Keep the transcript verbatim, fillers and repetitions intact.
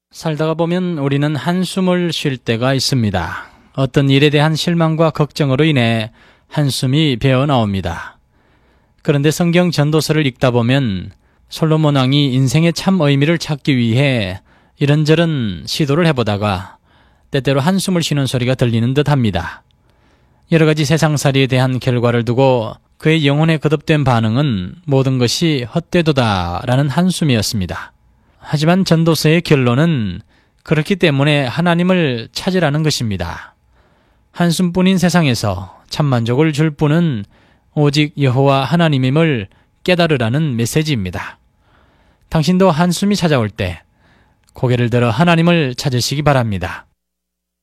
살다가 보면 우리는 한숨을 쉴 때가 있습니다. 어떤 일에 대한 실망과 걱정으로 인해 한숨이 배어 나옵니다. 그런데 성경 전도서를 읽다 보면 솔로몬 왕이 인생의 참 의미를 찾기 위해 이런저런 시도를 해보다가 때때로 한숨을 쉬는 소리가 들리는 듯합니다. 여러 가지 세상살이에 대한 결과를 두고 그의 영혼에 거듭된 반응은 모든 것이 헛되도다라는 한숨이었습니다. 하지만 전도서의 결론은 그렇기 때문에 하나님을 찾으라는 것입니다. 한숨뿐인 세상에서 참 만족을 줄 분은 오직 여호와 하나님임을 깨달으라는 메시지입니다. 당신도 한숨이 찾아올 때 고개를 들어 하나님을 찾으시기 바랍니다.